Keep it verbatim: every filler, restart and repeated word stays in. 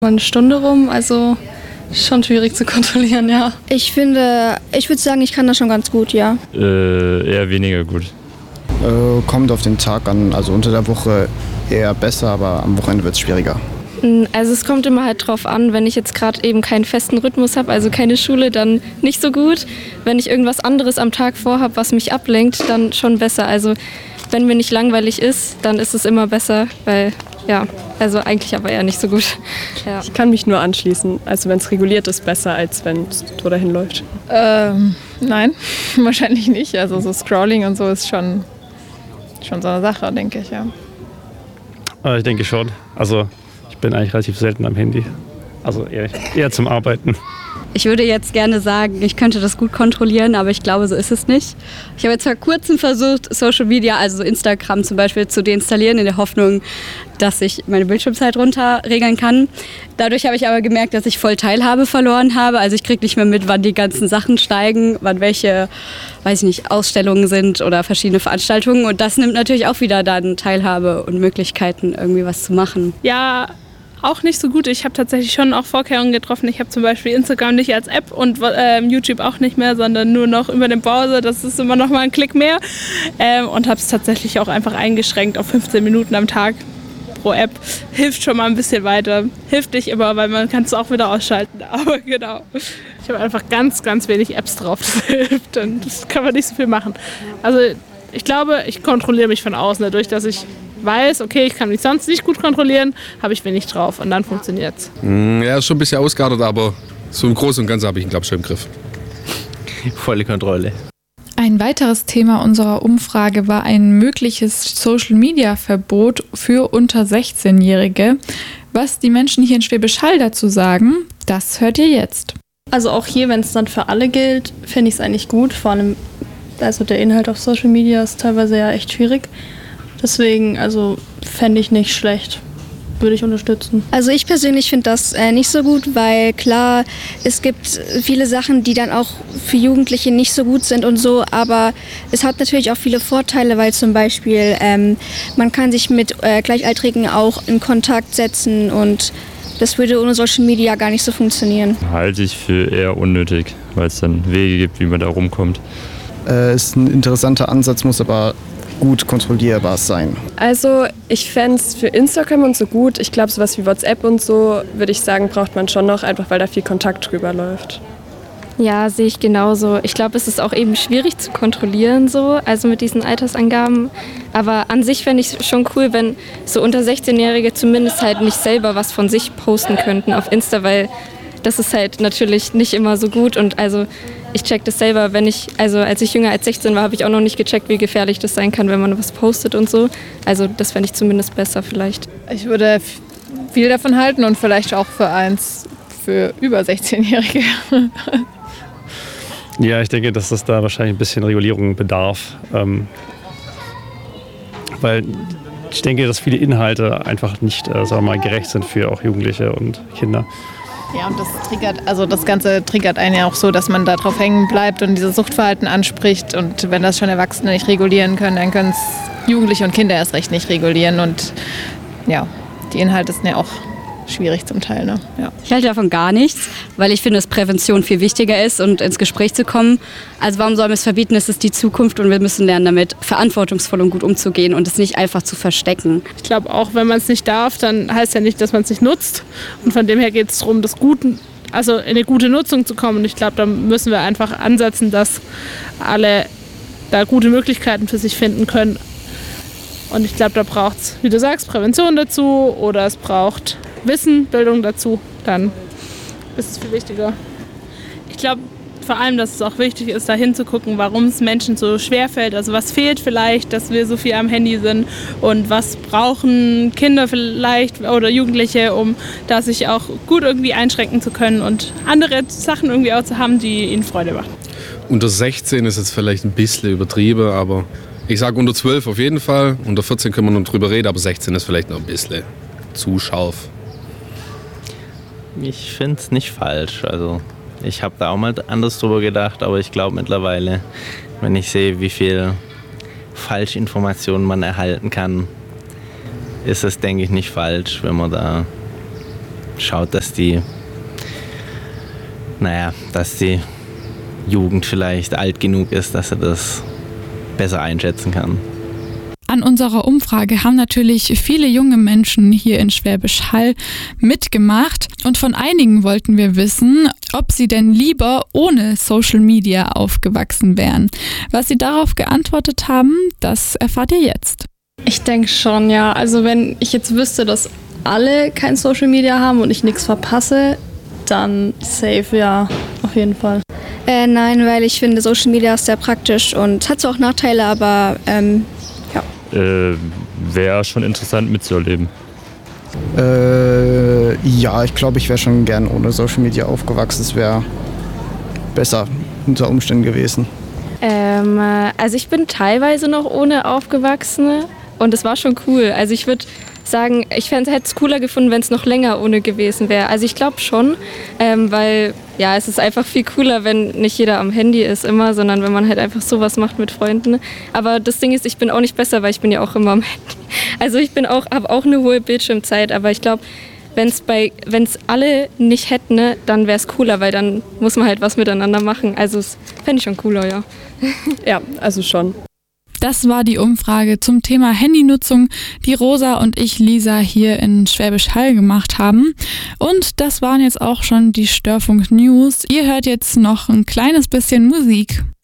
Mal eine Stunde rum, also schon schwierig zu kontrollieren, ja. Ich finde, ich würde sagen, ich kann das schon ganz gut, ja. Äh, eher weniger gut. Äh, kommt auf den Tag an, also unter der Woche eher besser, aber am Wochenende wird es schwieriger. Also es kommt immer halt drauf an, wenn ich jetzt gerade eben keinen festen Rhythmus habe, also keine Schule, dann nicht so gut. Wenn ich irgendwas anderes am Tag vorhabe, was mich ablenkt, dann schon besser. Also wenn mir nicht langweilig ist, dann ist es immer besser, weil ja, also eigentlich aber eher nicht so gut. Ja. Ich kann mich nur anschließen. Also wenn es reguliert ist, besser, als wenn es so dahin läuft. Ähm, nein, wahrscheinlich nicht. Also so Scrolling und so ist schon, schon so eine Sache, denke ich, ja. Äh, ich denke schon. Also ich bin eigentlich relativ selten am Handy. Also eher, eher zum Arbeiten. Ich würde jetzt gerne sagen, ich könnte das gut kontrollieren, aber ich glaube, so ist es nicht. Ich habe jetzt vor kurzem versucht, Social Media, also Instagram zum Beispiel, zu deinstallieren, in der Hoffnung, dass ich meine Bildschirmzeit runterregeln kann. Dadurch habe ich aber gemerkt, dass ich voll Teilhabe verloren habe. Also ich kriege nicht mehr mit, wann die ganzen Sachen steigen, wann welche, weiß ich nicht, Ausstellungen sind oder verschiedene Veranstaltungen. Und das nimmt natürlich auch wieder dann Teilhabe und Möglichkeiten, irgendwie was zu machen. Ja, auch nicht so gut. Ich habe tatsächlich schon auch Vorkehrungen getroffen. Ich habe zum Beispiel Instagram nicht als App und äh, YouTube auch nicht mehr, sondern nur noch über den Browser. Das ist immer noch mal ein Klick mehr. Ähm, und habe es tatsächlich auch einfach eingeschränkt auf fünfzehn Minuten am Tag pro App. Hilft schon mal ein bisschen weiter. Hilft nicht immer, weil man kann es auch wieder ausschalten. Aber genau. Ich habe einfach ganz, ganz wenig Apps drauf. Das hilft. Und das kann man nicht so viel machen. Also ich glaube, ich kontrolliere mich von außen dadurch, dass ich weiß, okay, ich kann mich sonst nicht gut kontrollieren, habe ich wenig drauf und dann funktioniert es. Ja, ist schon ein bisschen ausgeartet, aber so im Großen und Ganzen habe ich ihn, glaube ich, schon im Griff. Volle Kontrolle. Ein weiteres Thema unserer Umfrage war ein mögliches Social-Media-Verbot für unter sechzehnjährige. Was die Menschen hier in Schwäbisch Hall dazu sagen, das hört ihr jetzt. Also auch hier, wenn es dann für alle gilt, finde ich es eigentlich gut. Vor allem, also der Inhalt auf Social Media ist teilweise ja echt schwierig. Deswegen, also fände ich nicht schlecht. Würde ich unterstützen. Also ich persönlich finde das äh, nicht so gut, weil klar, es gibt viele Sachen, die dann auch für Jugendliche nicht so gut sind und so, aber es hat natürlich auch viele Vorteile, weil zum Beispiel ähm, man kann sich mit äh, Gleichaltrigen auch in Kontakt setzen und das würde ohne Social Media gar nicht so funktionieren. Halte ich für eher unnötig, weil es dann Wege gibt, wie man da rumkommt. Äh, ist ein interessanter Ansatz, muss aber gut kontrollierbar sein. Also ich fände es für Instagram und so gut. Ich glaube, sowas wie WhatsApp und so, würde ich sagen, braucht man schon noch, einfach weil da viel Kontakt drüber läuft. Ja, sehe ich genauso. Ich glaube, es ist auch eben schwierig zu kontrollieren, so, also mit diesen Altersangaben. Aber an sich fände ich es schon cool, wenn so unter sechzehnjährige zumindest halt nicht selber was von sich posten könnten auf Insta, weil das ist halt natürlich nicht immer so gut. Und also ich check das selber, wenn ich, also als ich jünger als sechzehn war, habe ich auch noch nicht gecheckt, wie gefährlich das sein kann, wenn man was postet und so. Also das fände ich zumindest besser vielleicht. Ich würde viel davon halten und vielleicht auch für eins für über sechzehnjährige. Ja, ich denke, dass es da wahrscheinlich ein bisschen Regulierung bedarf. Ähm, weil ich denke, dass viele Inhalte einfach nicht äh, sagen wir mal, gerecht sind für auch Jugendliche und Kinder. Ja, und das triggert, also das Ganze triggert einen ja auch so, dass man da drauf hängen bleibt und dieses Suchtverhalten anspricht. Und wenn das schon Erwachsene nicht regulieren können, dann können es Jugendliche und Kinder erst recht nicht regulieren. Und ja, die Inhalte sind ja auch schwierig zum Teil. Ne? Ja. Ich halte davon gar nichts, weil ich finde, dass Prävention viel wichtiger ist und ins Gespräch zu kommen. Also warum sollen wir es verbieten? Es ist die Zukunft und wir müssen lernen, damit verantwortungsvoll und gut umzugehen und es nicht einfach zu verstecken. Ich glaube auch, wenn man es nicht darf, dann heißt ja nicht, dass man es nicht nutzt. Und von dem her geht es darum, das Guten, also in eine gute Nutzung zu kommen. Und ich glaube, da müssen wir einfach ansetzen, dass alle da gute Möglichkeiten für sich finden können. Und ich glaube, da braucht es, wie du sagst, Prävention dazu oder es braucht Wissen, Bildung dazu, dann ist es viel wichtiger. Ich glaube vor allem, dass es auch wichtig ist, da hinzugucken, warum es Menschen so schwer fällt. Also was fehlt vielleicht, dass wir so viel am Handy sind und was brauchen Kinder vielleicht oder Jugendliche, um da sich auch gut irgendwie einschränken zu können und andere Sachen irgendwie auch zu haben, die ihnen Freude machen. Unter sechzehn ist jetzt vielleicht ein bisschen übertrieben, aber ich sage unter zwölf auf jeden Fall. Unter vierzehn können wir noch drüber reden, aber sechzehn ist vielleicht noch ein bisschen zu scharf. Ich finde es nicht falsch. Also ich habe da auch mal anders drüber gedacht, aber ich glaube mittlerweile, wenn ich sehe, wie viel Falschinformationen man erhalten kann, ist es, denke ich, nicht falsch, wenn man da schaut, dass die, naja, dass die Jugend vielleicht alt genug ist, dass er das besser einschätzen kann. An unserer Umfrage haben natürlich viele junge Menschen hier in Schwäbisch Hall mitgemacht und von einigen wollten wir wissen, ob sie denn lieber ohne Social Media aufgewachsen wären. Was sie darauf geantwortet haben, das erfahrt ihr jetzt. Ich denke schon, ja. Also wenn ich jetzt wüsste, dass alle kein Social Media haben und ich nichts verpasse, dann safe, ja, auf jeden Fall. Äh, nein, weil ich finde, Social Media ist sehr praktisch und hat zwar auch Nachteile, aber ähm, ja. Äh, wäre schon interessant mitzuerleben. Äh, ja, ich glaube, ich wäre schon gern ohne Social Media aufgewachsen. Es wäre besser unter Umständen gewesen. Ähm, also ich bin teilweise noch ohne aufgewachsen und es war schon cool. Also ich würde sagen, ich hätte es cooler gefunden, wenn es noch länger ohne gewesen wäre. Also ich glaube schon, ähm, weil ja, es ist einfach viel cooler, wenn nicht jeder am Handy ist immer, sondern wenn man halt einfach sowas macht mit Freunden. Aber das Ding ist, ich bin auch nicht besser, weil ich bin ja auch immer am Handy. Also ich bin auch, habe auch eine hohe Bildschirmzeit, aber ich glaube, wenn es bei, wenn es alle nicht hätten, ne, dann wäre es cooler, weil dann muss man halt was miteinander machen. Also das fände ich schon cooler, ja. Ja, also schon. Das war die Umfrage zum Thema Handynutzung, die Rosa und ich, Lisa, hier in Schwäbisch Hall gemacht haben. Und das waren jetzt auch schon die Störfunk News. Ihr hört jetzt noch ein kleines bisschen Musik.